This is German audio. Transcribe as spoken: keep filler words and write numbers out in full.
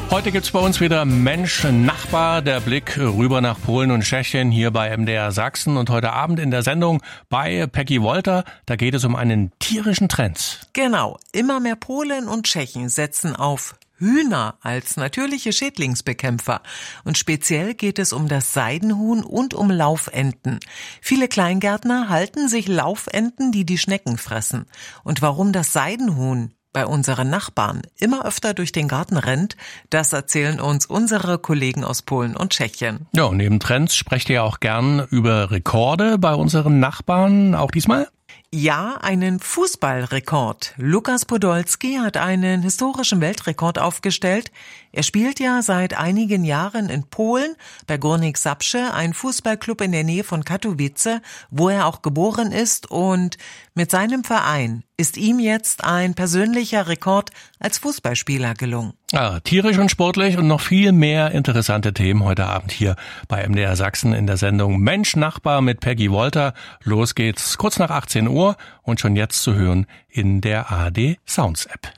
Heute gibt's bei uns wieder Mensch, Nachbar, der Blick rüber nach Polen und Tschechien hier bei M D R Sachsen. Und heute Abend in der Sendung bei Peggy Wolter, da geht es um einen tierischen Trend. Genau, immer mehr Polen und Tschechen setzen auf Hühner als natürliche Schädlingsbekämpfer. Und speziell geht es um das Seidenhuhn und um Laufenten. Viele Kleingärtner halten sich Laufenten, die die Schnecken fressen. Und warum das Seidenhuhn bei unseren Nachbarn immer öfter durch den Garten rennt, das erzählen uns unsere Kollegen aus Polen und Tschechien. Ja, und neben Trends sprecht ihr auch gern über Rekorde bei unseren Nachbarn, auch diesmal? Ja, einen Fußballrekord. Lukas Podolski hat einen historischen Weltrekord aufgestellt. Er spielt ja seit einigen Jahren in Polen bei Górnik Zabrze, ein Fußballclub in der Nähe von Katowice, wo er auch geboren ist. Und mit seinem Verein ist ihm jetzt ein persönlicher Rekord als Fußballspieler gelungen. Ah, tierisch und sportlich und noch viel mehr interessante Themen heute Abend hier bei M D R Sachsen in der Sendung Mensch, Nachbar mit Peggy Wolter. Los geht's kurz nach achtzehn Uhr und schon jetzt zu hören in der A R D Sounds App.